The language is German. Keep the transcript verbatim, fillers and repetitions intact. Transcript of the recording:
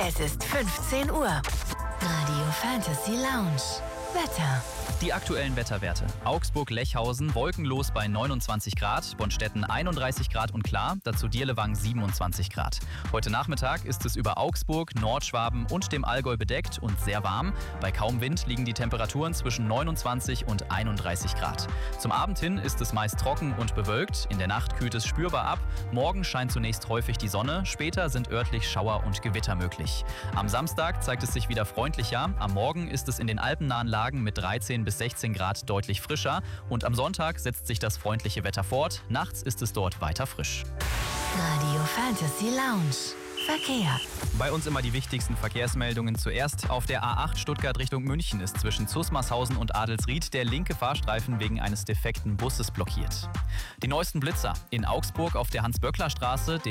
Es ist fünfzehn Uhr. Radio Fantasy Lounge. Wetter. Die aktuellen Wetterwerte. Augsburg-Lechhausen wolkenlos bei neunundzwanzig Grad, Bonstetten einunddreißig Grad und klar, dazu Dirlewang siebenundzwanzig Grad. Heute Nachmittag ist es über Augsburg, Nordschwaben und dem Allgäu bedeckt und sehr warm. Bei kaum Wind liegen die Temperaturen zwischen neunundzwanzig und einunddreißig Grad. Zum Abend hin ist es meist trocken und bewölkt. In der Nacht kühlt es spürbar ab. Morgen scheint zunächst häufig die Sonne, später sind örtlich Schauer und Gewitter möglich. Am Samstag zeigt es sich wieder freundlicher. Am Morgen ist es in den alpennahen Lagen mit dreizehn bis sechzehn Grad deutlich frischer und am Sonntag setzt sich das freundliche Wetter fort. Nachts ist es dort weiter frisch. Radio Fantasy Lounge. Verkehr. Bei uns immer die wichtigsten Verkehrsmeldungen. Zuerst auf der A acht Stuttgart Richtung München ist zwischen Zusmarshausen und Adelsried der linke Fahrstreifen wegen eines defekten Busses blockiert. Die neuesten Blitzer in Augsburg auf der Hans-Böckler-Straße,